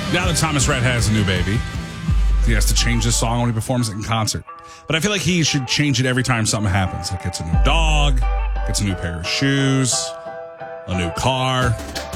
Now that Thomas Rhett has a new baby, he has to change this song when he performs it in concert. But I feel like he should change it every time something happens. Like gets a new dog, gets a new pair of shoes, a new car.